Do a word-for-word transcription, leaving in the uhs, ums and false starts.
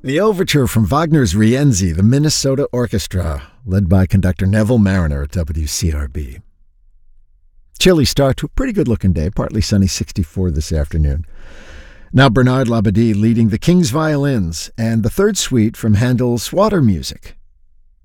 The overture from Wagner's Rienzi, the Minnesota Orchestra, led by conductor Neville Mariner at W C R B. Chilly start to a pretty good-looking day, partly sunny, sixty-four this afternoon. Now Bernard Labadie leading the King's Violins and the third suite from Handel's Water Music.